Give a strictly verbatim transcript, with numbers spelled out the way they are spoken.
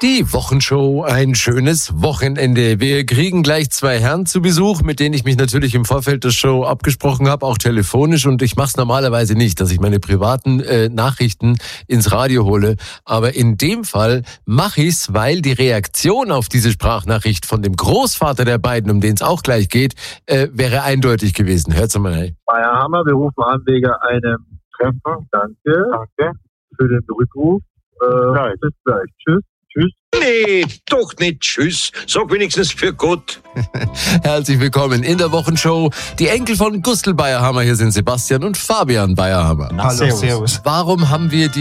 Die Wochenshow, ein schönes Wochenende. Wir kriegen gleich zwei Herren zu Besuch, mit denen ich mich natürlich im Vorfeld der Show abgesprochen habe, auch telefonisch. Und ich mache es normalerweise nicht, dass ich meine privaten äh, Nachrichten ins Radio hole. Aber in dem Fall mache ich's, weil die Reaktion auf diese Sprachnachricht von dem Großvater der beiden, um den es auch gleich geht, äh, wäre eindeutig gewesen. Hört's mal rein. Bayer Hammer, wir rufen an wegen einem Treffen. Danke. Danke für den Rückruf. Äh, bis gleich. Tschüss. Tschüss. Nee, doch nicht tschüss. Sag wenigstens für Gott. Herzlich willkommen in der Wochenshow. Die Enkel von Gustl Bayerhammer, hier sind Sebastian und Fabian Bayerhammer. Hallo, servus. Warum haben wir die